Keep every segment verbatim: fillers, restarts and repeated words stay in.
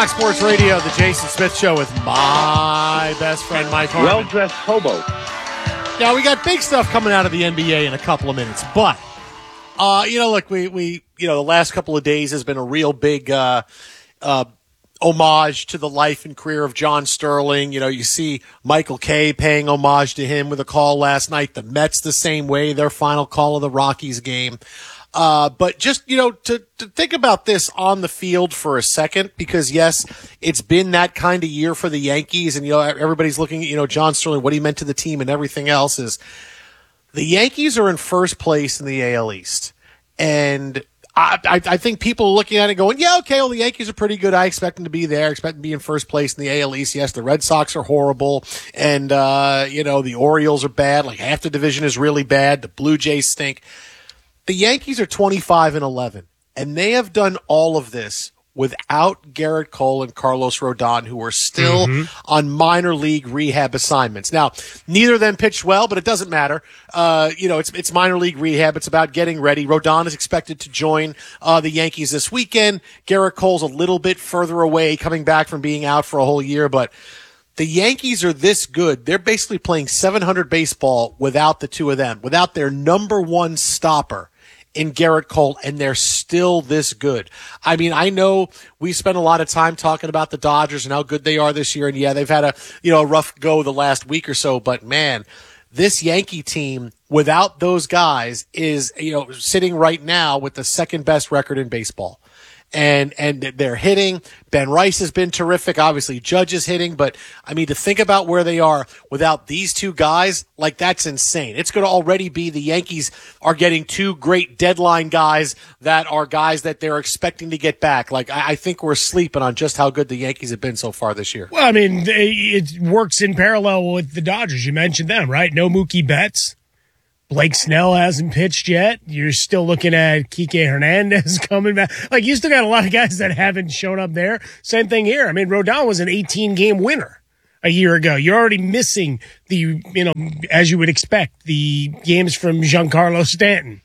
Fox Sports Radio, the Jason Smith Show with my best friend, Mike Harmon. Well-dressed hobo. Now, we got big stuff coming out of the N B A in a couple of minutes, but, uh, you know, look, we, we, you know, the last couple of days has been a real big, uh, uh, homage to the life and career of John Sterling. You know, you see Michael Kay paying homage to him with a call last night. The Mets the same way, their final call of the Rockies game. Uh, but just, you know, to, to think about this on the field for a second, because yes, it's been that kind of year for the Yankees, and, you know, everybody's looking at, you know, John Sterling, what he meant to the team and everything else. Is the Yankees are in first place in the A L East. And I, I, I think people are looking at it going, yeah, okay, well, the Yankees are pretty good. I expect them to be there. I expect them to be in first place in the A L East. Yes, the Red Sox are horrible. And, uh, you know, the Orioles are bad. Like, half the division is really bad. The Blue Jays stink. The Yankees are twenty-five and eleven, and they have done all of this without Garrett Cole and Carlos Rodon, who are still mm-hmm. on minor league rehab assignments. Now, neither of them pitched well, but it doesn't matter. Uh, you know, it's it's minor league rehab. It's about getting ready. Rodon is expected to join uh, the Yankees this weekend. Garrett Cole's a little bit further away, coming back from being out for a whole year, but the Yankees are this good. They're basically playing seven hundred baseball without the two of them, without their number one stopper in Garrett Cole, and they're still this good. I mean, I know we spent a lot of time talking about the Dodgers and how good they are this year, and yeah, they've had a, you know, a rough go the last week or so, but man, this Yankee team without those guys is, you know, sitting right now with the second best record in baseball. And, and they're hitting. Ben Rice has been terrific. Obviously, Judge is hitting. But, I mean, to think about where they are without these two guys, like, that's insane. It's going to already be the Yankees are getting two great deadline guys that are guys that they're expecting to get back. Like, I, I think we're sleeping on just how good the Yankees have been so far this year. Well, I mean, it works in parallel with the Dodgers. You mentioned them, right? No Mookie Betts. Blake Snell hasn't pitched yet. You're still looking at Kike Hernandez coming back. Like, you still got a lot of guys that haven't shown up there. Same thing here. I mean, Rodon was an eighteen-game winner a year ago. You're already missing the, you know, as you would expect, the games from Giancarlo Stanton.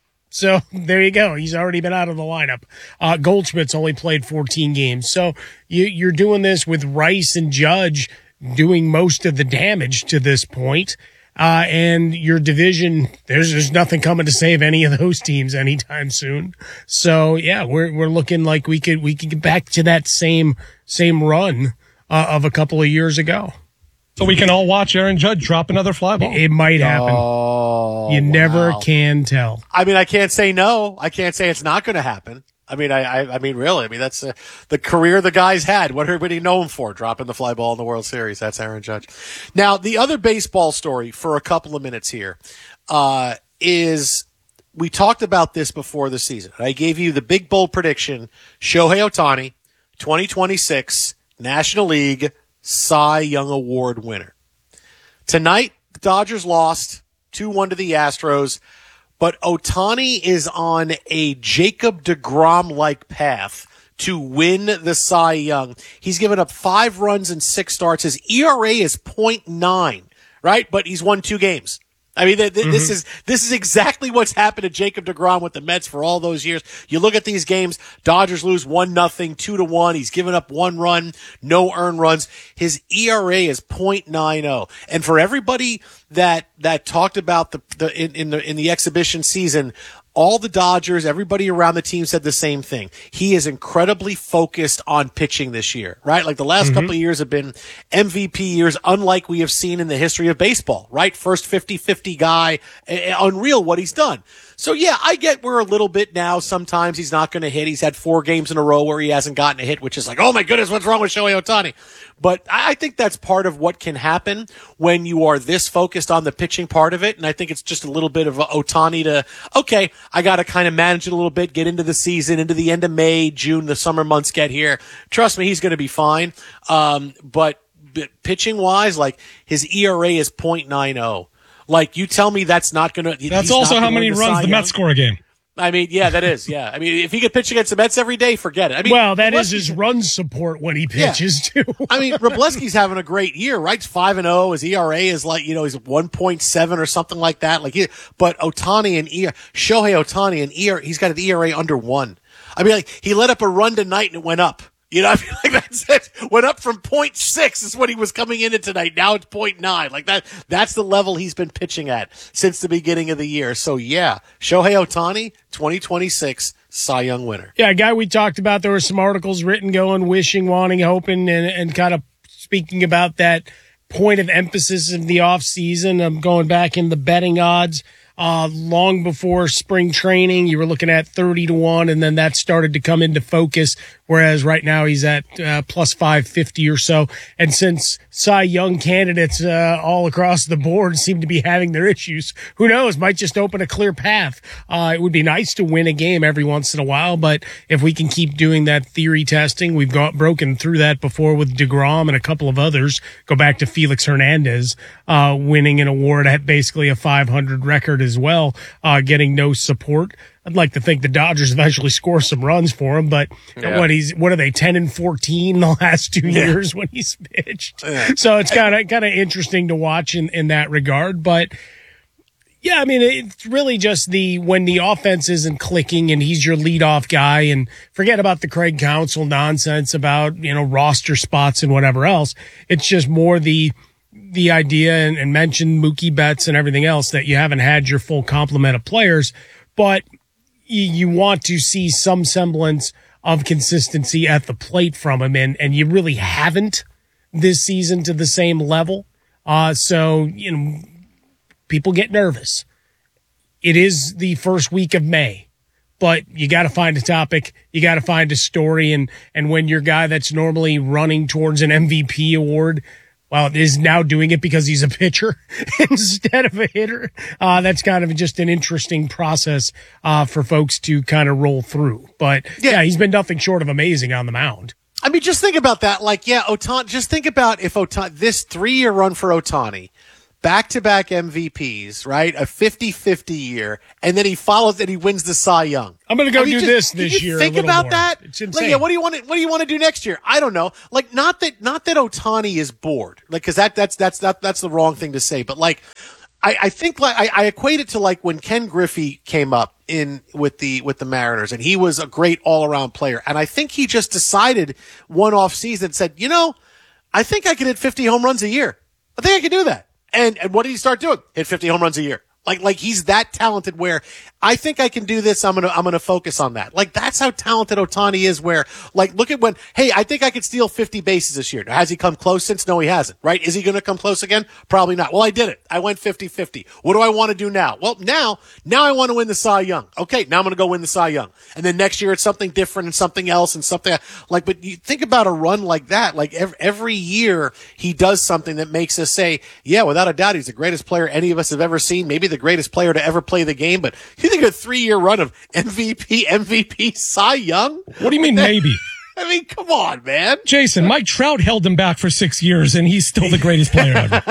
So there you go. He's already been out of the lineup. Uh, Goldschmidt's only played fourteen games. So you, you're doing this with Rice and Judge doing most of the damage to this point. Uh, and your division, there's, there's nothing coming to save any of those teams anytime soon. So yeah, we're, we're looking like we could, we could get back to that same, same run, uh, of a couple of years ago. So we can all watch Aaron Judge drop another fly ball. It might happen. Oh, you never wow. can tell. I mean, I can't say no. I can't say it's not going to happen. I mean, I, I, I mean, really, I mean, that's uh, the career the guy's had. What everybody know him for, dropping the fly ball in the World Series. That's Aaron Judge. Now, the other baseball story for a couple of minutes here uh, is we talked about this before the season. I gave you the big bold prediction: Shohei Ohtani, twenty twenty-six National League Cy Young Award winner. Tonight, the Dodgers lost two one to the Astros. But Ohtani is on a Jacob deGrom-like path to win the Cy Young. He's given up five runs in six starts. His E R A is point nine, right? But he's won two games. I mean, th- th- mm-hmm. this is this is exactly what's happened to Jacob deGrom with the Mets for all those years. You look at these games, Dodgers lose one nothing, two to one. He's given up one run, no earned runs. His E R A is point nine oh. And for everybody that that talked about the, the in, in the in the exhibition season, all the Dodgers, everybody around the team said the same thing. He is incredibly focused on pitching this year, right? Like the last mm-hmm. couple of years have been M V P years, unlike we have seen in the history of baseball, right? First fifty-fifty guy, unreal what he's done. So, yeah, I get we're a little bit now. Sometimes he's not going to hit. He's had four games in a row where he hasn't gotten a hit, which is like, oh, my goodness, what's wrong with Shohei Ohtani? But I think that's part of what can happen when you are this focused on the pitching part of it. And I think it's just a little bit of a Ohtani to, okay, I got to kind of manage it a little bit, get into the season, into the end of May, June, the summer months get here. Trust me, he's going to be fine. Um, but, but pitching-wise, like his E R A is point nine oh. Like, you tell me that's not going to... That's also how many runs the Mets score a game. I mean, yeah, that is, yeah. I mean, if he could pitch against the Mets every day, forget it. I mean, well, that is his run support when he pitches, yeah. too. I mean, Wroblewski's having a great year, right? He's five and oh. His E R A is like, you know, he's one point seven or something like that. Like, he, But Ohtani and E R A, Shohei Ohtani and E R A, he's got an E R A under one. I mean, like, he let up a run tonight and it went up. You know, I feel like that's it. Went up from point six is what he was coming into tonight. Now it's point nine. Like that, that's the level he's been pitching at since the beginning of the year. So yeah, Shohei Ohtani, twenty twenty-six Cy Young winner. Yeah, a guy we talked about. There were some articles written going, wishing, wanting, hoping, and, and kind of speaking about that point of emphasis of the offseason. I'm going back in the betting odds. Uh, long before spring training, you were looking at thirty to one, and then that started to come into focus, whereas right now he's at uh, plus five fifty or so. And since Cy Young candidates uh, all across the board seem to be having their issues, who knows, might just open a clear path. Uh, it would be nice to win a game every once in a while, but if we can keep doing that theory testing, we've got broken through that before with DeGrom and a couple of others. Go back to Felix Hernandez uh, winning an award at basically a five hundred record as well, uh, getting no support. I'd like to think the Dodgers eventually score some runs for him, but yeah. what he's what are they ten and fourteen the last two yeah. years when he's pitched? Yeah. So it's kind of kind of interesting to watch in, in that regard. But yeah, I mean, it's really just the when the offense isn't clicking and he's your leadoff guy, and forget about the Craig Counsell nonsense about, you know, roster spots and whatever else. It's just more the the idea and, and mention Mookie Betts and everything else that you haven't had your full complement of players, but you, you want to see some semblance of consistency at the plate from him, and, and you really haven't this season to the same level. Uh, so, you know, people get nervous. It is the first week of May, but you got to find a topic. You got to find a story. And, and when your guy that's normally running towards an M V P award, well, is now doing it because he's a pitcher instead of a hitter. Uh, that's kind of just an interesting process uh, for folks to kind of roll through. But, yeah. yeah, he's been nothing short of amazing on the mound. I mean, just think about that. Like, yeah, Ohtani, just think about if Ohtani, this three-year run for Ohtani, back-to-back M V Ps, right? A fifty-fifty year, and then he follows and he wins the Cy Young. I'm going to go I mean, do just, this this you year. Think about more. that. It's insane. Like, yeah, what do you want to what do you want to do next year? I don't know. Like, not that not that Ohtani is bored, like, because that that's that's that, that's the wrong thing to say. But like, I, I think like I, I equate it to like when Ken Griffey came up in with the with the Mariners, and he was a great all around player, and I think he just decided one off season, said, you know, I think I could hit fifty home runs a year. I think I can do that. And, and what did he start doing? Hit fifty home runs a year. Like, like he's that talented where I think I can do this. I'm going to, I'm going to focus on that. Like, that's how talented Ohtani is, where, like, look at when, hey, I think I could steal fifty bases this year. Now, has he come close since? No, he hasn't, right? Is he going to come close again? Probably not. Well, I did it. I went fifty-fifty. What do I want to do now? Well, now, now I want to win the Cy Young. Okay. Now I'm going to go win the Cy Young. And then next year it's something different and something else and something like, but you think about a run like that, like every, every year he does something that makes us say, yeah, without a doubt, he's the greatest player any of us have ever seen. Maybe the greatest player to ever play the game. But you think a three-year run of M V P, M V P, Cy Young? What do you mean, maybe? I mean, come on, man. Jason, Mike Trout held him back for six years, and he's still the greatest player ever.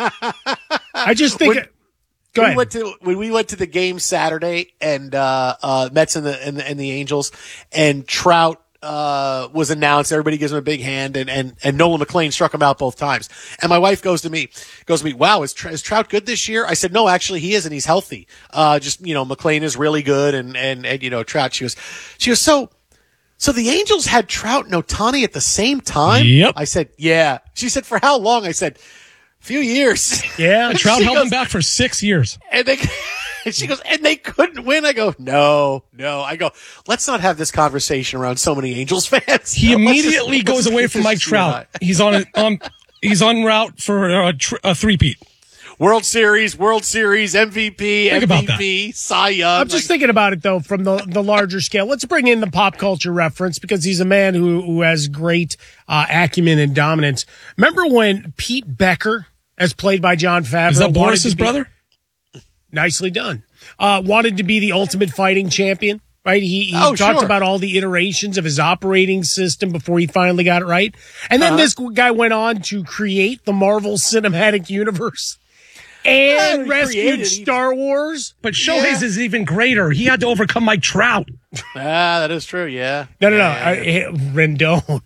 I just think. When, it, go we ahead. Went to, when we went to the game Saturday, and uh, uh, Mets and the, and the and the Angels, and Trout uh, was announced. Everybody gives him a big hand, and, and, and Nolan McLean struck him out both times. And my wife goes to me, goes to me, wow, is, is Trout good this year? I said, no, actually he is, and he's healthy. Uh, just, you know, McLean is really good, and, and, and, you know, Trout, she was, she was so, so the Angels had Trout and Ohtani at the same time? Yep. I said, yeah. She said, for how long? I said, few years. Yeah. And Trout held goes, him back for six years. And they, and she goes, and they couldn't win. I go, no, no. I go, let's not have this conversation around so many Angels fans. He Let's immediately just, goes away from Mike Trout. He's on a, um, he's en route for a, tr- a three-peat. World Series, World Series, M V P, Think M V P, Cy Young. I'm just like, thinking about it, though, from the, the larger scale. Let's bring in the pop culture reference, because he's a man who, who has great uh, acumen and dominance. Remember when Pete Becker, as played by John Favreau, is that Boris's be, brother? Nicely done. Uh, wanted to be the ultimate fighting champion, right? He, he oh, talked sure. about all the iterations of his operating system before he finally got it right. And then uh-huh. this guy went on to create the Marvel Cinematic Universe and yeah, rescued created, Star Wars. But Shohei's yeah. is even greater. He had to overcome Mike Trout. Ah, that is true, yeah. No, no, no. yeah, I, Rendon.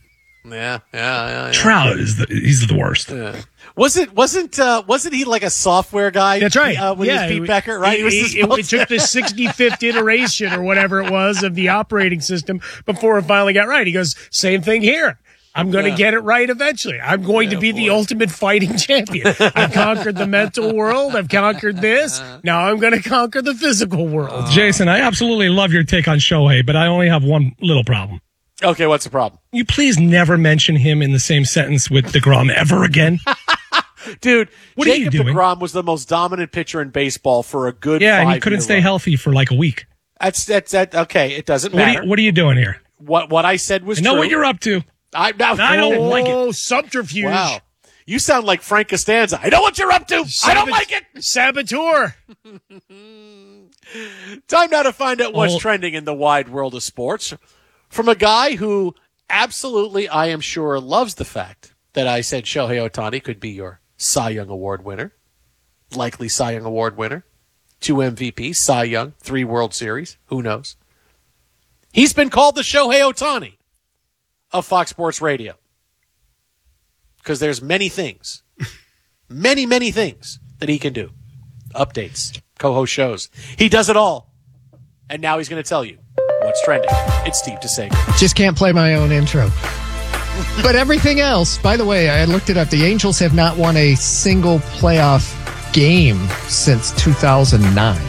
Yeah, yeah, yeah. yeah. Trout is the he's the worst. Yeah. Was it wasn't uh, wasn't he like a software guy? That's right. Uh, when yeah, he was Pete Becker, right? He, He was he, the it, it took the sixty-fifth iteration or whatever it was of the operating system before it finally got right. He goes, same thing here. I'm going to Yeah. get it right eventually. I'm going Yeah, to be boy. the ultimate fighting champion. I've conquered the mental world. I've conquered this. Now I'm going to conquer the physical world. Jason, I absolutely love your take on Shohei, but I only have one little problem. Okay, what's the problem? You please never mention him in the same sentence with DeGrom ever again. Dude, What are you Jacob doing? DeGrom was the most dominant pitcher in baseball for a good Yeah, and he five couldn't year stay run. healthy for like a week. That's that's that. Okay, it doesn't What are, matter. you, what are you doing here? what what I said was I know true. what you're up to. I, now, I don't oh, like it. Oh, subterfuge. Wow, you sound like Frank Costanza. I know what you're up to. I don't Sabot- like it. Saboteur. Time now to find out what's Oh. trending in the wide world of sports from a guy who absolutely, I am sure, loves the fact that I said Shohei Ohtani could be your Cy Young Award winner, likely Cy Young Award winner, two M V Ps, Cy Young, three World Series. Who knows? He's been called the Shohei Ohtani of Fox Sports Radio because there's many things, many, many things that he can do. Updates, co-host shows. He does it all. And now he's going to tell you what's trending. It's Steve DeSager. Just can't play my own intro. But everything else, by the way, I looked it up. The Angels have not won a single playoff game since two thousand nine.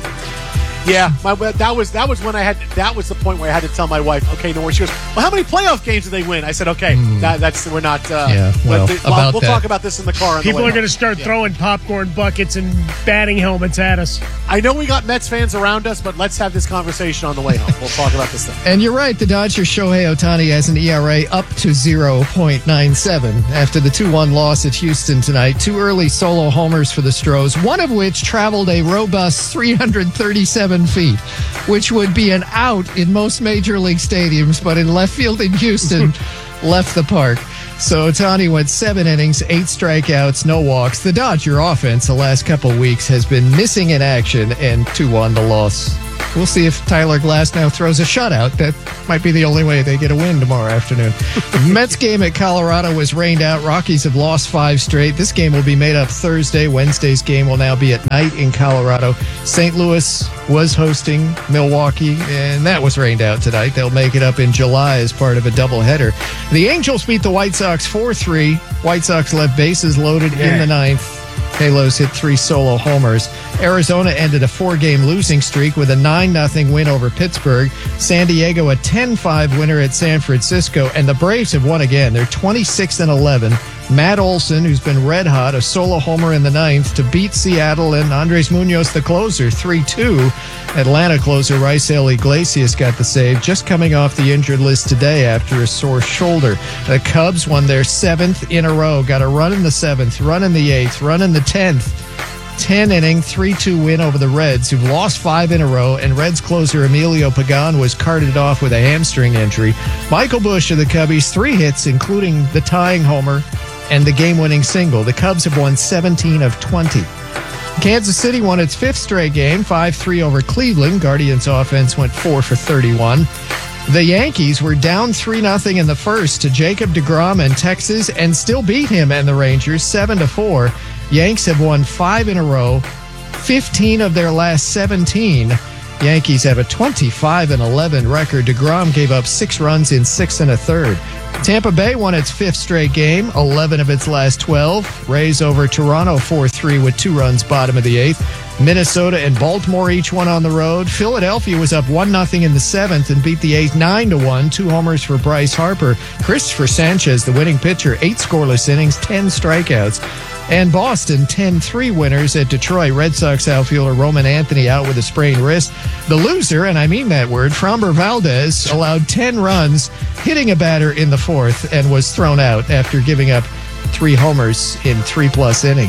Yeah, my, that was that was when I had that was the point where I had to tell my wife, okay, no more. She goes, well, how many playoff games did they win? I said, okay, that, that's we're not. Uh, Yeah, well, but the- about we'll that. talk about this in the car. On People the way are going to home. start Yeah. throwing popcorn buckets and batting helmets at us. I know we got Mets fans around us, but let's have this conversation on the way home. We'll talk about this thing. And you're right, the Dodgers' Shohei Ohtani has an E R A up to zero point nine seven after the two one loss at Houston tonight. Two early solo homers for the Stros, one of which traveled a robust three hundred thirty-seven feet, which would be an out in most major league stadiums, but in left field in Houston, left the park. So Ohtani went seven innings, eight strikeouts, no walks. The Dodger offense the last couple weeks has been missing in action, and two one the loss. We'll see if Tyler Glass now throws a shutout. That might be the only way they get a win tomorrow afternoon. Mets game at Colorado was rained out. Rockies have lost five straight. This game will be made up Thursday. Wednesday's game will now be at night in Colorado. Saint Louis was hosting Milwaukee, and that was rained out tonight. They'll make it up in July as part of a doubleheader. The Angels beat the White Sox four three. White Sox left bases loaded in the ninth. Halos hit three solo homers. Arizona ended a four-game losing streak with a nine nothing win over Pittsburgh. San Diego a ten five winner at San Francisco. And the Braves have won again. They're twenty-six and eleven. Matt Olson, who's been red hot, a solo homer in the ninth to beat Seattle, and Andres Munoz, the closer, three two. Atlanta closer Raisel Iglesias got the save, just coming off the injured list today after a sore shoulder. The Cubs won their seventh in a row, got a run in the seventh, run in the eighth, run in the tenth. ten inning, three two win over the Reds, who've lost five in a row, and Reds closer Emilio Pagan was carted off with a hamstring injury. Michael Busch of the Cubbies, three hits, including the tying homer and the game-winning single. The Cubs have won seventeen of twenty. Kansas City won its fifth straight game, five three over Cleveland. Guardians offense went four for thirty-one. The Yankees were down three nothing in the first to Jacob DeGrom and Texas and still beat him and the Rangers seven to four. Yanks have won five in a row, fifteen of their last seventeen. Yankees have a twenty-five and eleven record. DeGrom gave up six runs in six and a third. Tampa Bay won its fifth straight game, eleven of its last twelve. Rays over Toronto four three with two runs bottom of the eighth. Minnesota and Baltimore each won on the road. Philadelphia was up one nothing in the seventh and beat the A's nine to one. Two homers for Bryce Harper. Christopher Sanchez, the winning pitcher, eight scoreless innings, ten strikeouts. And Boston, ten three winners at Detroit. Red Sox outfielder Roman Anthony out with a sprained wrist. The loser, and I mean that word, Framber Valdez, allowed ten runs, hitting a batter in the fourth, and was thrown out after giving up three homers in three-plus innings.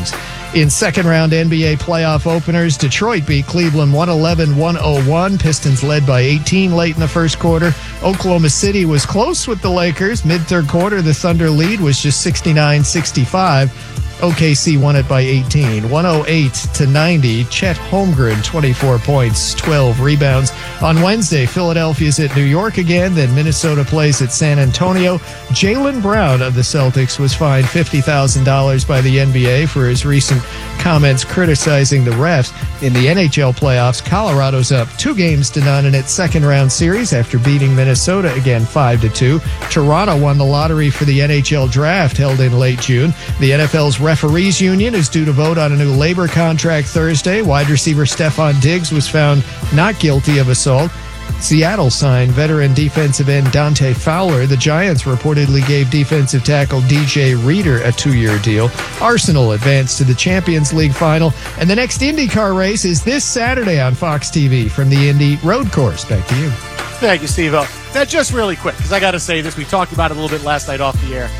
In second-round N B A playoff openers, Detroit beat Cleveland one eleven to one oh one. Pistons led by eighteen late in the first quarter. Oklahoma City was close with the Lakers. Mid-third quarter, the Thunder lead was just sixty-nine sixty-five. O K C won it by eighteen, one oh eight to ninety. Chet Holmgren, twenty-four points, twelve rebounds. On Wednesday, Philadelphia's at New York again, then Minnesota plays at San Antonio. Jaylen Brown of the Celtics was fined fifty thousand dollars by the N B A for his recent comments criticizing the refs. In the N H L playoffs, Colorado's up two games to none in its second-round series after beating Minnesota again five to two. Toronto won the lottery for the N H L draft held in late June. The N F L's Referees Union is due to vote on a new labor contract Thursday. Wide receiver Stephon Diggs was found not guilty of assault. Seattle signed veteran defensive end Dante Fowler. The Giants reportedly gave defensive tackle D J Reader a two-year deal. Arsenal advanced to the Champions League final. And the next IndyCar race is this Saturday on Fox T V from the Indy Road Course. Back to you. Thank you, Steve-O. Now, just really quick, because I got to say this. We talked about it a little bit last night off the air.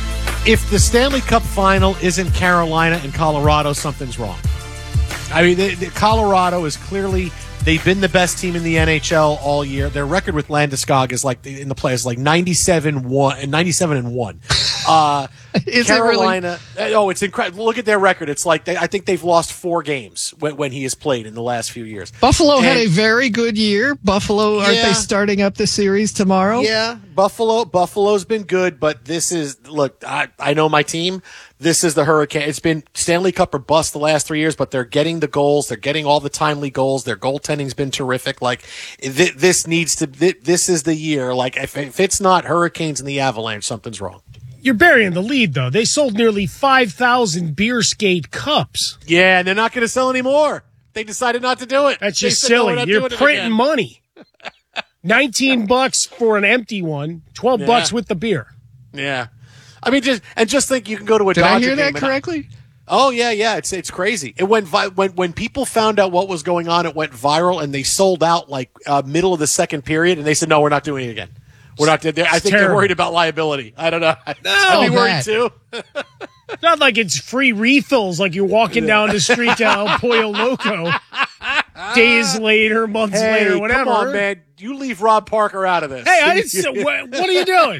If the Stanley Cup final isn't Carolina and Colorado, something's wrong. I mean, the, the Colorado is clearly, they've been the best team in the N H L all year. Their record with Landeskog is like, in the play, is like ninety-seven one and ninety-seven and one. Uh, is Carolina, it really? Oh, it's incredible. Look at their record. It's like, they, I think they've lost four games when, when he has played in the last few years. Buffalo and, had a very good year. Buffalo, aren't yeah, they starting up the series tomorrow? Yeah, Buffalo. Buffalo's been good, but this is, look, I, I know my team. This is the Hurricane. It's been Stanley Cup or bust the last three years, but they're getting the goals. They're getting all the timely goals. Their goaltending's been terrific. Like, th- this needs to, th- this is the year. Like, if, if it's not Hurricanes and the Avalanche, something's wrong. You're burying the lead, though. They sold nearly five thousand Beer Skate cups. Yeah, and they're not going to sell anymore. They decided not to do it. That's They just said, no, we're silly. not You're doing it printing again. money. nineteen bucks for an empty one, twelve Yeah. bucks with the beer. Yeah. I mean, just, and just think you can go to a Did Dodger I hear game that and- correctly? Oh yeah, yeah, it's it's crazy. It went vi- when when people found out what was going on, it went viral, and they sold out like uh, middle of the second period, and they said, "No, we're not doing it again. We're not." I think terrible. they're worried about liability. I don't know. No, I'd be worried Matt. too. It's not like it's free refills like you're walking down the street to El Pollo Loco. Days later, months Hey, later, whatever. come on, man. You leave Rob Parker out of this. Hey, I didn't say, what, what are you doing?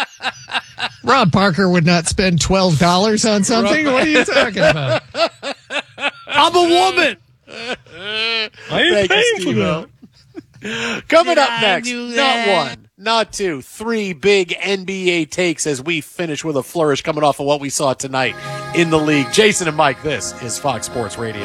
Rob Parker would not spend twelve dollars on something. What are you talking about? I'm a woman. I ain't Thank paying you, for Steve-O. that. Coming Did up I next, do not that? one, not two, three big N B A takes as we finish with a flourish coming off of what we saw tonight in the league. Jason and Mike, this is Fox Sports Radio.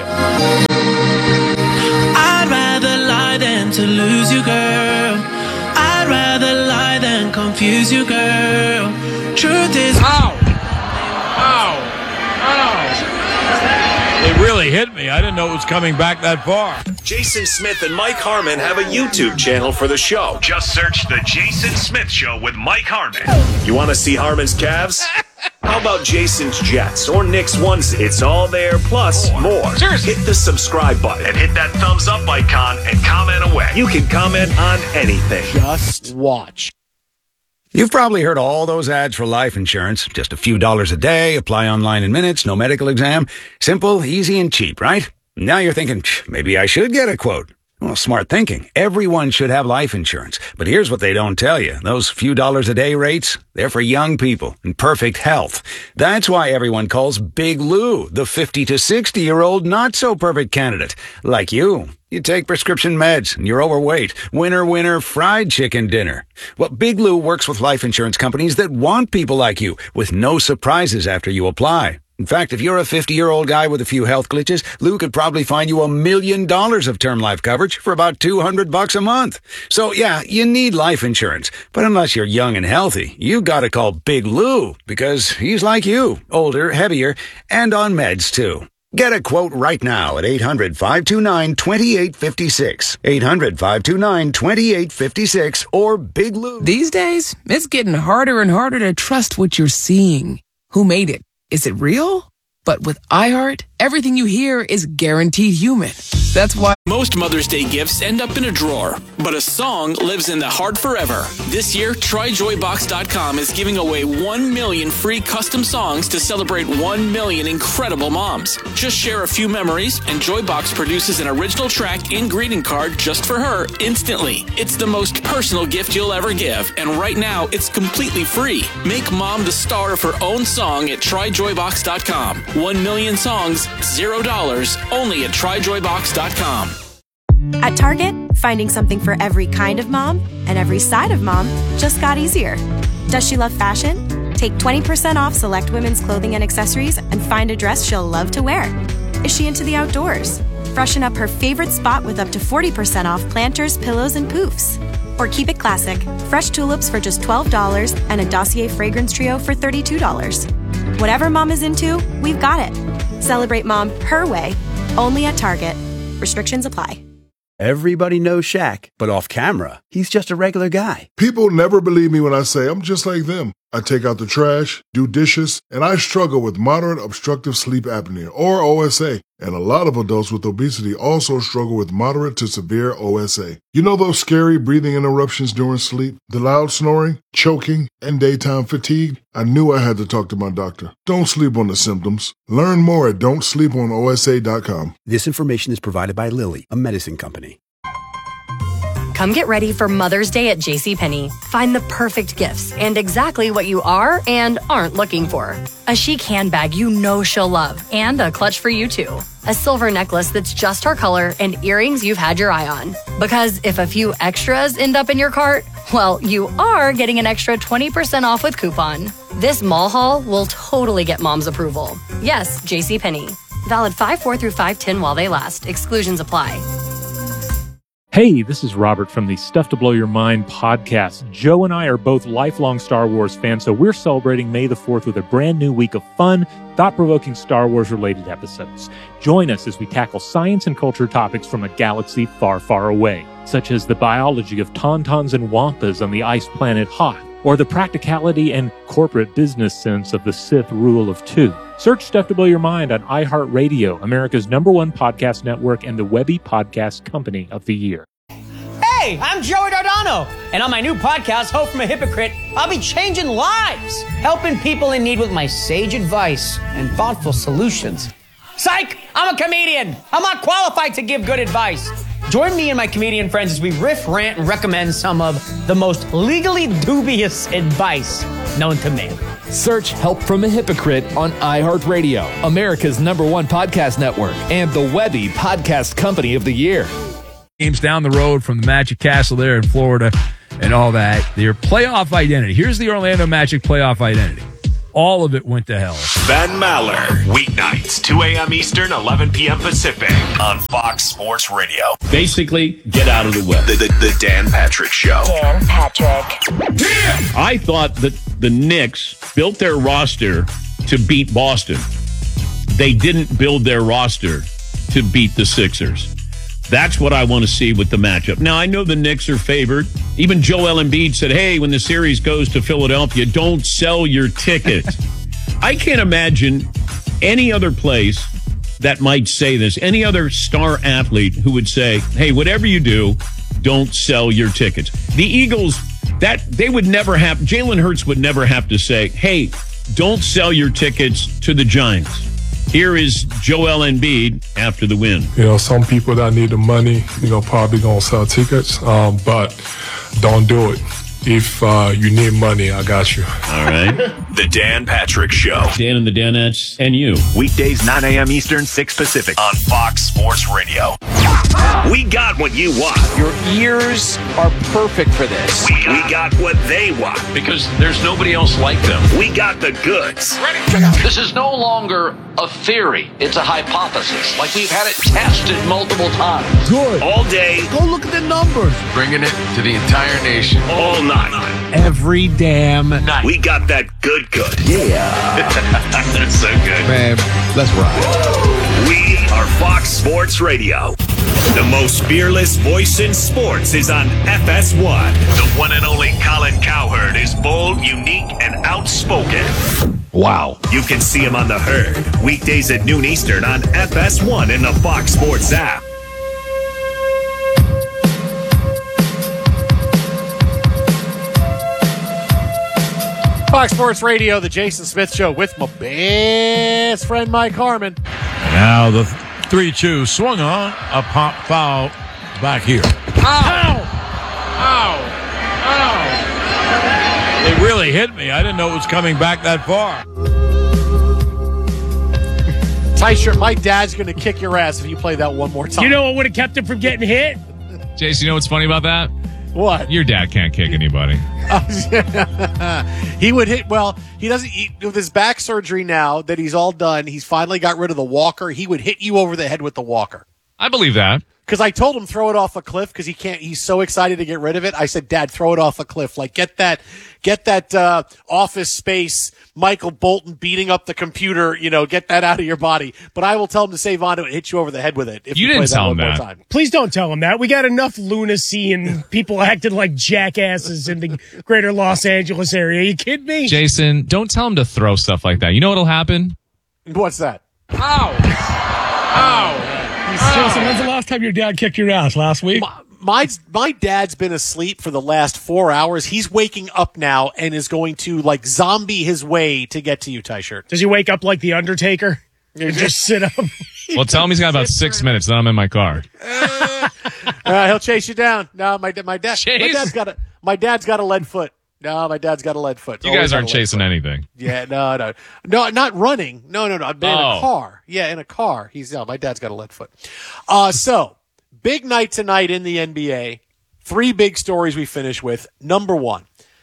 I'd rather lie than to lose you, girl. I'd rather lie than confuse you, girl. Truth is, Ow! Ow! Ow! It really hit me. I didn't know it was coming back that far. Jason Smith and Mike Harmon have a YouTube channel for the show. Just search The Jason Smith Show with Mike Harmon. You want to see Harmon's calves? How about Jason's Jets or Nick's onesie? It's all there, plus more. Seriously. Hit the subscribe button. And hit that thumbs up icon and comment away. You can comment on anything. Just watch. You've probably heard all those ads for life insurance. Just a few dollars a day, apply online in minutes, no medical exam. Simple, easy, and cheap, right? Now you're thinking, maybe I should get a quote. Well, smart thinking. Everyone should have life insurance. But here's what they don't tell you. Those few dollars a day rates, they're for young people in perfect health. That's why everyone calls Big Lou the fifty to sixty-year-old not-so-perfect candidate. Like you. You take prescription meds and you're overweight. Winner, winner, fried chicken dinner. Well, Big Lou works with life insurance companies that want people like you with no surprises after you apply. In fact, if you're a fifty-year-old guy with a few health glitches, Lou could probably find you a million dollars of term life coverage for about two hundred bucks a month. So yeah, you need life insurance. But unless you're young and healthy, you gotta call Big Lou because he's like you, older, heavier, and on meds too. Get a quote right now at eight hundred, five two nine, two eight five six. eight hundred, five two nine, two eight five six or Big Lou. These days, it's getting harder and harder to trust what you're seeing. Who made it? Is it real? But with iHeart, everything you hear is guaranteed human. That's why Most Mother's Day gifts end up in a drawer, but a song lives in the heart forever. This year, try joy box dot com is giving away one million free custom songs to celebrate one million incredible moms. Just share a few memories, and Joybox produces an original track and greeting card just for her instantly. It's the most personal gift you'll ever give, and right now, it's completely free. Make mom the star of her own song at try joy box dot com. One million songs, zero dollars, only at try joy box dot com. At Target, finding something for every kind of mom and every side of mom just got easier. Does she love fashion? Take twenty percent off select women's clothing and accessories and find a dress she'll love to wear. Is she into the outdoors? Freshen up her favorite spot with up to forty percent off planters, pillows, and poofs. Or keep it classic, fresh tulips for just twelve dollars and a Dossier fragrance trio for thirty-two dollars. Whatever mom is into, we've got it. Celebrate mom her way, only at Target. Restrictions apply. Everybody knows Shaq, but off camera, he's just a regular guy. People never believe me when I say I'm just like them. I take out the trash, do dishes, and I struggle with moderate obstructive sleep apnea, or O S A. And a lot of adults with obesity also struggle with moderate to severe O S A. You know those scary breathing interruptions during sleep, the loud snoring, choking, and daytime fatigue? I knew I had to talk to my doctor. Don't sleep on the symptoms. Learn more at don't sleep on O S A dot com. This information is provided by Lilly, a medicine company. Come get ready for Mother's Day at JCPenney. Find the perfect gifts and exactly what you are and aren't looking for. A chic handbag you know she'll love and a clutch for you too. A silver necklace that's just her color and earrings you've had your eye on. Because if a few extras end up in your cart, well, you are getting an extra twenty percent off with coupon. This mall haul will totally get mom's approval. Yes, JCPenney. Valid five four through five ten while they last. Exclusions apply. Hey, this is Robert from the Stuff to Blow Your Mind podcast. Joe and I are both lifelong Star Wars fans, so we're celebrating May the fourth with a brand new week of fun, thought-provoking Star Wars-related episodes. Join us as we tackle science and culture topics from a galaxy far, far away, such as the biology of tauntauns and wampas on the ice planet Hoth, or the practicality and corporate business sense of the Sith rule of two. Search Stuff to Blow Your Mind on iHeartRadio, America's number one podcast network and the Webby Podcast Company of the Year. Hey, I'm Joey Dardano, and on my new podcast, Hope from a Hypocrite, I'll be changing lives, helping people in need with my sage advice and thoughtful solutions. Psych! I'm a comedian. I'm not qualified to give good advice. Join me and my comedian friends as we riff, rant, and recommend some of the most legally dubious advice known to man. Search Help from a Hypocrite on iHeartRadio, America's number one podcast network, and the Webby Podcast Company of the Year. Games down the road from the Magic Castle there in Florida and all that. Their playoff identity. Here's the Orlando Magic playoff identity. All of it went to hell. Ben Maller, weeknights, two a.m. Eastern, eleven p.m. Pacific, on Fox Sports Radio. Basically, get out of the way. The, the, the Dan Patrick Show. Dan Patrick. Yeah! I thought that the Knicks built their roster to beat Boston. They didn't build their roster to beat the Sixers. That's what I want to see with the matchup. Now, I know the Knicks are favored. Even Joel Embiid said, hey, when the series goes to Philadelphia, don't sell your tickets. I can't imagine any other place that might say this, any other star athlete who would say, hey, whatever you do, don't sell your tickets. The Eagles, that they would never have, Jalen Hurts would never have to say, hey, don't sell your tickets to the Giants. Here is Joel Embiid after the win. You know, some people that need the money, you know, probably going to sell tickets, um, but don't do it. If uh, you need money, I got you. All right. The Dan Patrick Show. Dan and the Danettes and you. Weekdays, nine a.m. Eastern, six Pacific, on Fox Sports Radio. We got what you want. Your ears are perfect for this. We, we got what they want. Because there's nobody else like them. We got the goods. Ready, check out. This is no longer a theory. It's a hypothesis. Like we've had it tested multiple times. Good. All day. Go look at the numbers. Bringing it to the entire nation. All night. Every damn night. We got that good good. Yeah. That's so good. Man, let's ride. We are Fox Sports Radio. The most fearless voice in sports is on F S one. The one and only Colin Cowherd is bold, unique, and outspoken. Wow. You can see him on The Herd, weekdays at noon Eastern on F S one in the Fox Sports app. Fox Sports Radio, the Jason Smith Show with my best friend Mike Harmon. Now the three two swung on, a pop foul back here. Ow! Ow! Ow! It really hit me. I didn't know it was coming back that far. Tight shirt, my dad's going to kick your ass if you play that one more time. You know what would have kept him from getting hit? Jason, you know what's funny about that? What? Your dad can't kick anybody. He would hit, well, he doesn't, he, with his back surgery now that he's all done, he's finally got rid of the walker. He would hit you over the head with the walker. I believe that. Because I told him throw it off a cliff because he can't. He's so excited to get rid of it. I said, Dad, throw it off a cliff. Like get that, get that uh, Office Space Michael Bolton beating up the computer. You know, get that out of your body. But I will tell him to save on to it and hit you over the head with it. If You you, didn't play that tell one him more that. time. Please don't tell him that. We got enough lunacy and people acting like jackasses in the greater Los Angeles area. Are you kidding me? Jason, don't tell him to throw stuff like that. You know what'll happen? What's that? Ow! Ow! Jason, when's the last time your dad kicked your ass? Last week? My, my my dad's been asleep for the last four hours. He's waking up now and is going to like zombie his way to get to you, T-shirt. Does he wake up like the Undertaker? And just sit up. Well, tell him he's got about six minutes, then I'm in my car. Uh, he'll chase you down. No, my my dad. My Chase? dad's got a my dad's got a lead foot. No, my dad's got a lead foot. You Always guys got aren't a lead chasing foot. anything. Yeah, no, no, no, not running. No, no, no. I've been in Oh. a car. Yeah, in a car. He's no, my dad's got a lead foot. Uh, so big night tonight in the N B A. Three big stories we finish with. Number one,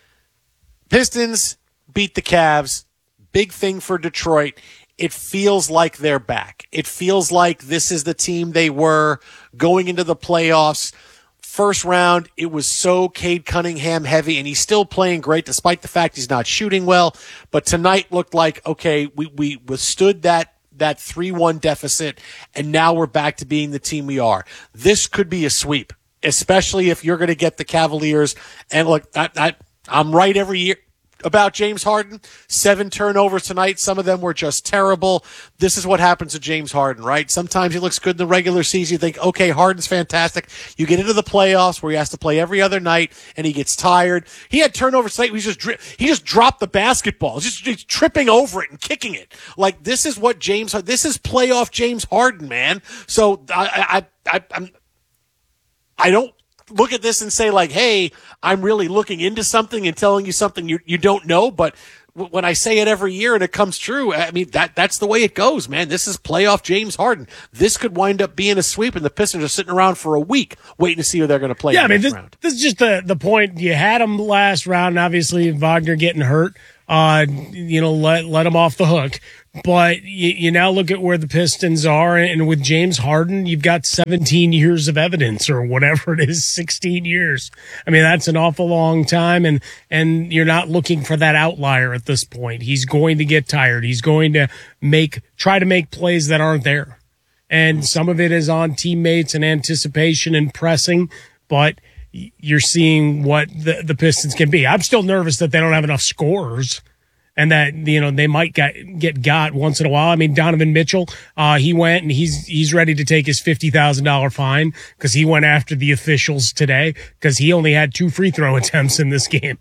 Pistons beat the Cavs. Big thing for Detroit. It feels like they're back. It feels like this is the team they were going into the playoffs. First round, it was so Cade Cunningham heavy, and he's still playing great despite the fact he's not shooting well. But tonight looked like, okay, we, we withstood that that three one deficit, and now we're back to being the team we are. This could be a sweep, especially if you're going to get the Cavaliers. And look, I, I, I'm right every year about James Harden. Seven turnovers tonight. Some of them were just terrible. This is what happens to James Harden, right? Sometimes he looks good in the regular season. You think, okay, Harden's fantastic. You get into the playoffs where he has to play every other night and he gets tired. He had turnovers tonight. He just, dri- he just dropped the basketball, just, just tripping over it and kicking it. Like this is what James, this is playoff James Harden, man. So I, I, I, I'm, I don't look at this and say like, hey, I'm really looking into something and telling you something you, you don't know. But w- when I say it every year and it comes true, I mean, that that's the way it goes, man. This is playoff James Harden. This could wind up being a sweep, and the Pistons are sitting around for a week waiting to see who they're going to play Yeah, in I the mean, next this, round. this is just the, the point. You had him last round, and obviously Wagner getting hurt. Uh, you know, let let him off the hook. But you, you now look at where the Pistons are, and with James Harden, you've got seventeen years of evidence, or whatever it is, sixteen years. I mean, that's an awful long time, and and you're not looking for that outlier at this point. He's going to get tired. He's going to make try to make plays that aren't there, and some of it is on teammates and anticipation and pressing, but you're seeing what the, the Pistons can be. I'm still nervous that they don't have enough scorers and that, you know, they might get, get got once in a while. I mean, Donovan Mitchell, uh, he went and he's, he's ready to take his fifty thousand dollars fine because he went after the officials today because he only had two free throw attempts in this game.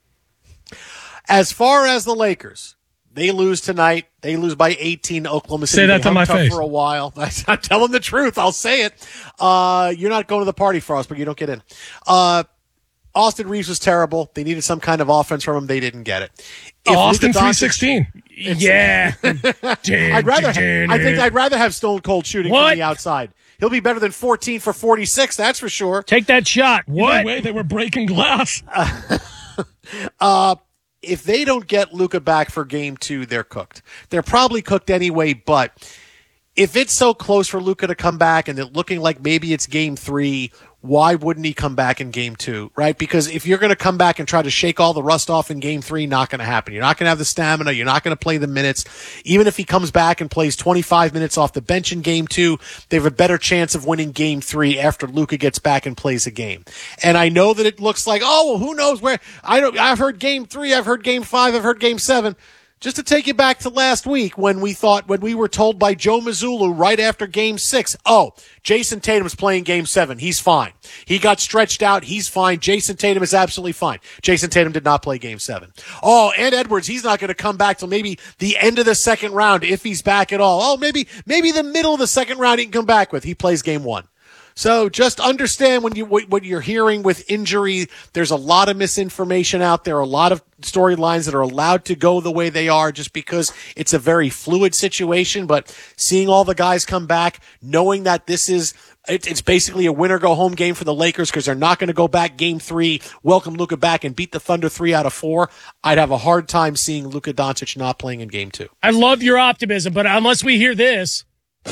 As far as the Lakers, they lose tonight. They lose by eighteen to Oklahoma City. Say that They to hung my tough face. for a while. I'm telling the truth. I'll say it. Uh, you're not going to the party, Frost, but you don't get in. Uh, Austin Reeves was terrible. They needed some kind of offense from him. They didn't get it. If Austin Luka Doncic- three sixteen. Yeah. I'd rather. I think I'd rather have Stone Cold shooting What? from the outside. He'll be better than fourteen for forty-six. That's for sure. Take that shot. What? way they were breaking glass. Uh, if they don't get Luka back for game two, they're cooked. They're probably cooked anyway, but if it's so close for Luka to come back and it looking like maybe it's game three, why wouldn't he come back in game two, right? Because if you're going to come back and try to shake all the rust off in game three, not going to happen. You're not going to have the stamina. You're not going to play the minutes. Even if he comes back and plays twenty-five minutes off the bench in game two, they have a better chance of winning game three after Luka gets back and plays a game. And I know that it looks like, oh, well, who knows where? I don't, I've heard game three. I've heard game five. I've heard game seven. Just to take you back to last week when we thought, when we were told by Joe Mazzulla right after game six, oh, Jason Tatum's playing game seven. He's fine. He got stretched out. He's fine. Jason Tatum is absolutely fine. Jason Tatum did not play game seven. Oh, and Edwards, he's not going to come back till maybe the end of the second round if he's back at all. Oh, maybe, maybe the middle of the second round he can come back with. He plays game one. So just understand when you what you're hearing with injury, there's a lot of misinformation out there, a lot of storylines that are allowed to go the way they are just because it's a very fluid situation. But seeing all the guys come back, knowing that this is it, it's basically a win or go home game for the Lakers because they're not going to go back game three, welcome Luka back and beat the Thunder three out of four. I'd have a hard time seeing Luka Doncic not playing in game two. I love your optimism, but unless we hear this.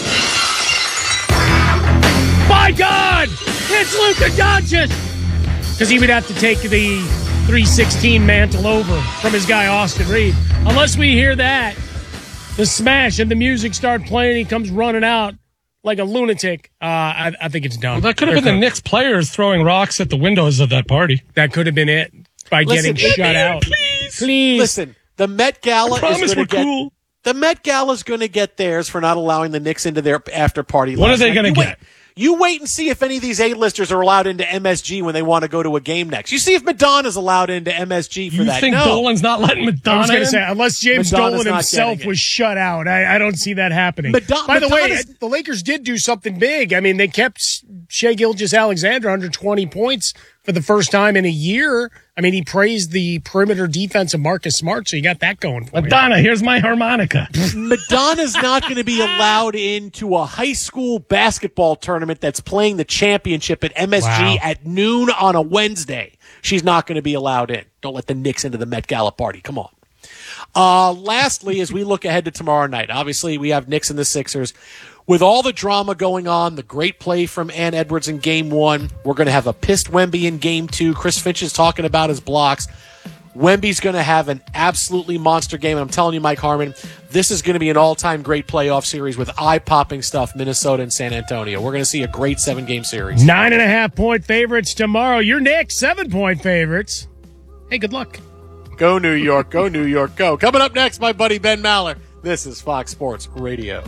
My God! It's Luka Doncic! Because he would have to take the three sixteen mantle over from his guy Austin Reed. Unless we hear that, the smash and the music start playing, he comes running out like a lunatic. Uh, I, I think it's done. Well, that could have been the Knicks players throwing rocks at the windows of that party. That could have been it by Listen, getting shut out. Please, please. Listen, the Met Gala I promise is going we're to get. cool. The Met Gala is going to get theirs for not allowing the Knicks into their after party. What last are they night. going to You get? Wait, you wait and see if any of these A-listers are allowed into M S G when they want to go to a game next. You see if Madonna's allowed into M S G for You that. think no. Dolan's not letting I was Madonna going in? to say, unless James Madonna's Dolan not himself getting it. was shut out, I, I don't see that happening. Madon- By the way, Madonna's- the Lakers did do something big. I mean, they kept Shai Gilgeous-Alexander under twenty points for the first time in a year. I mean, he praised the perimeter defense of Marcus Smart, so you got that going for Madonna, here's my harmonica. Madonna's not going to be allowed into a high school basketball tournament that's playing the championship at M S G Wow. at noon on a Wednesday. She's not going to be allowed in. Don't let the Knicks into the Met Gala party. Come on. Uh, lastly, as we look ahead to tomorrow night, obviously we have Knicks and the Sixers. With all the drama going on, the great play from Ann Edwards in game one, we're going to have a pissed Wemby in game two. Chris Finch is talking about his blocks. Wemby's going to have an absolutely monster game. And I'm telling you, Mike Harmon, this is going to be an all-time great playoff series with eye-popping stuff, Minnesota and San Antonio. We're going to see a great seven-game series. Nine and a half point favorites tomorrow. Your Knicks, seven point favorites. Hey, good luck. Go New York, go New York, go. Coming up next, my buddy Ben Maller. This is Fox Sports Radio.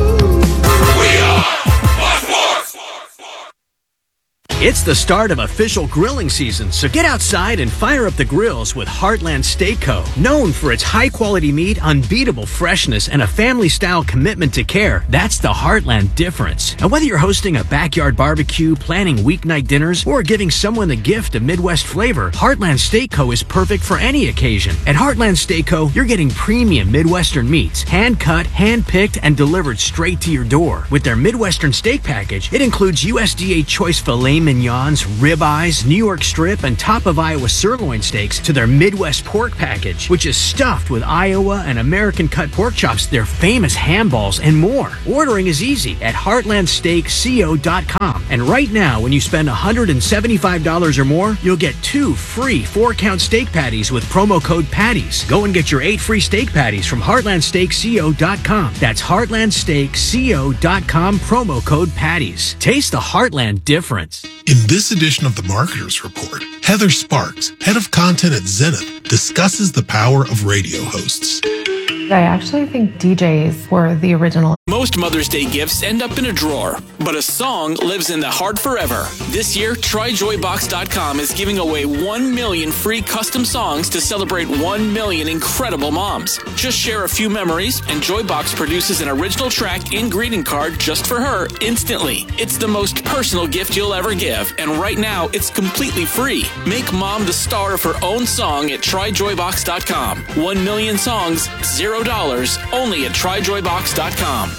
It's the start of official grilling season, so get outside and fire up the grills with Heartland Steak Co. Known for its high-quality meat, unbeatable freshness, and a family-style commitment to care, that's the Heartland difference. And whether you're hosting a backyard barbecue, planning weeknight dinners, or giving someone the gift of Midwest flavor, Heartland Steak Co. is perfect for any occasion. At Heartland Steak Co., you're getting premium Midwestern meats, hand-cut, hand-picked, and delivered straight to your door. With their Midwestern steak package, it includes U S D A choice filet mignons, ribeyes, New York strip, and top of Iowa sirloin steaks to their Midwest pork package, which is stuffed with Iowa and American cut pork chops, their famous ham balls, and more. Ordering is easy at heartland steak co dot com. And right now, when you spend one hundred seventy-five dollars or more, you'll get two free four-count steak patties with promo code PATTIES. Go and get your eight free steak patties from heartland steak co dot com. That's heartland steak co dot com, promo code PATTIES. Taste the Heartland difference. In this edition of the Marketers Report, Heather Sparks, head of content at Zenith, discusses the power of radio hosts. I actually think D Js were the original. Most Mother's Day gifts end up in a drawer, but a song lives in the heart forever. This year, try joy box dot com is giving away one million free custom songs to celebrate one million incredible moms. Just share a few memories, and Joybox produces an original track and greeting card just for her instantly. It's the most personal gift you'll ever give, and right now, it's completely free. Make mom the star of her own song at try joy box dot com. One million songs, zero dollars, only at try joy box dot com.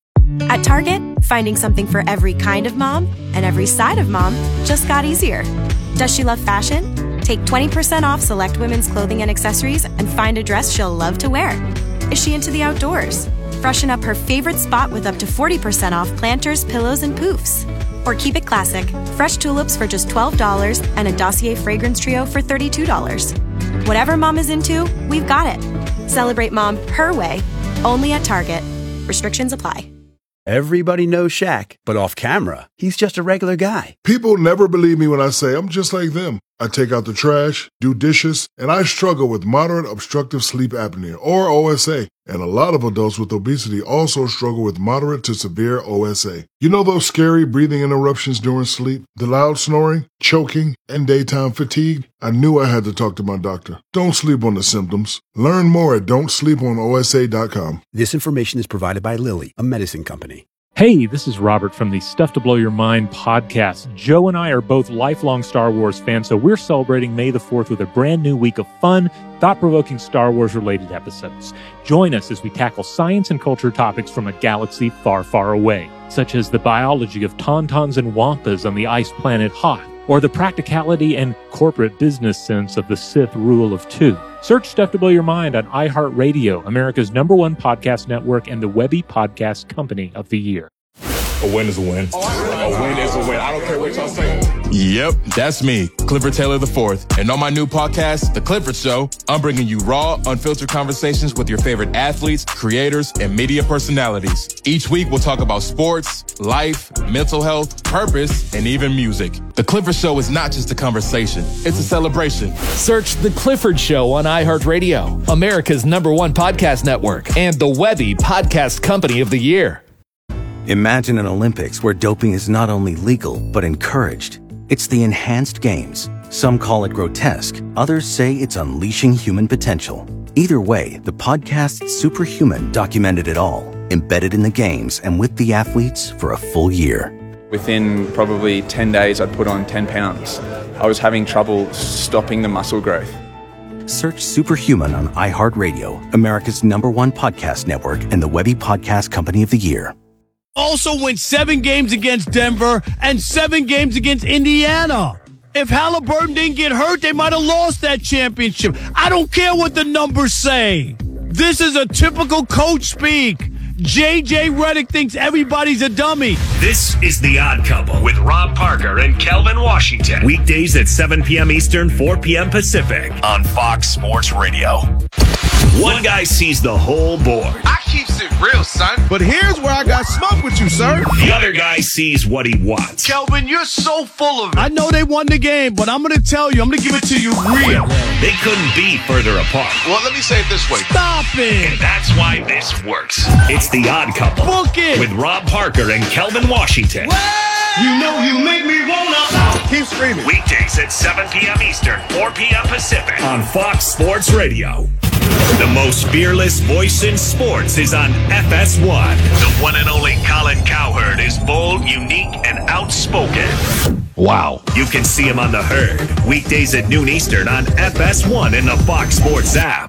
At Target, finding something for every kind of mom and every side of mom just got easier. Does she love fashion? Take twenty percent off select women's clothing and accessories and find a dress she'll love to wear. Is she into the outdoors? Freshen up her favorite spot with up to forty percent off planters, pillows, and poofs. Or keep it classic, fresh tulips for just twelve dollars and a Dossier fragrance trio for thirty-two dollars. Whatever mom is into, we've got it. Celebrate mom her way, only at Target. Restrictions apply. Everybody knows Shaq, but off camera, he's just a regular guy. People never believe me when I say I'm just like them. I take out the trash, do dishes, and I struggle with moderate obstructive sleep apnea, or O S A. And a lot of adults with obesity also struggle with moderate to severe O S A. You know those scary breathing interruptions during sleep, the loud snoring, choking, and daytime fatigue? I knew I had to talk to my doctor. Don't sleep on the symptoms. Learn more at don't sleep on O S A dot com. This information is provided by Lilly, a medicine company. Hey, this is Robert from the Stuff to Blow Your Mind podcast. Joe and I are both lifelong Star Wars fans, so we're celebrating May the fourth with a brand new week of fun, thought-provoking Star Wars-related episodes. Join us as we tackle science and culture topics from a galaxy far, far away, such as the biology of tauntauns and wampas on the ice planet Hoth, or the practicality and corporate business sense of the Sith rule of two. Search Stuff to Blow Your Mind on iHeartRadio, America's number one podcast network and the Webby Podcast Company of the Year. A win is a win. A win is a win. I don't care what y'all say. Yep, that's me, Clifford Taylor the fourth. And on my new podcast, The Clifford Show, I'm bringing you raw, unfiltered conversations with your favorite athletes, creators, and media personalities. Each week, we'll talk about sports, life, mental health, purpose, and even music. The Clifford Show is not just a conversation, it's a celebration. Search The Clifford Show on iHeartRadio, America's number one podcast network, and the Webby Podcast Company of the Year. Imagine an Olympics where doping is not only legal, but encouraged. It's the Enhanced Games. Some call it grotesque. Others say it's unleashing human potential. Either way, the podcast Superhuman documented it all, embedded in the games and with the athletes for a full year. Within probably ten days, I'd put on ten pounds. I was having trouble stopping the muscle growth. Search Superhuman on iHeartRadio, America's number one podcast network and the Webby Podcast Company of the Year. Also went seven games against Denver and seven games against Indiana. If Halliburton didn't get hurt, they might have lost that championship. I don't care what the numbers say. This is a typical coach speak. J J Redick thinks everybody's a dummy. This is The Odd Couple with Rob Parker and Kelvin Washington. Weekdays at seven p.m. Eastern, four p.m. Pacific on Fox Sports Radio. One guy sees the whole board. I keeps it real, son. But here's where I got smoke with you, sir. The other guy sees what he wants. Kelvin, you're so full of it. I know they won the game, but I'm going to tell you, I'm going to give it to you real. They couldn't be further apart. Well, let me say it this way. Stop it. And that's why this works. It's The Odd Couple. Book it. With Rob Parker and Kelvin Washington. Well, you know you make me wanna. Keep screaming. Weekdays at seven p.m. Eastern, four p.m. Pacific on Fox Sports Radio. The most fearless voice in sports is on F S one. The one and only Colin Cowherd is bold, unique, and outspoken. Wow. You can see him on The Herd, weekdays at noon Eastern on F S one and the Fox Sports app.